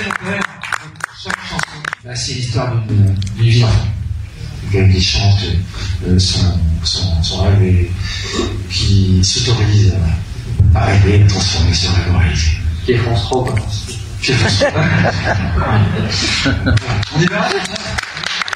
chaque chanson, bah, c'est l'histoire d'une vie d'enfant. Quelqu'un qui chante son rêve et qui s'autorise à rêver, à transformer son rêve en réalité. Qui est France 3, quoi. Qui est France 3. On y va.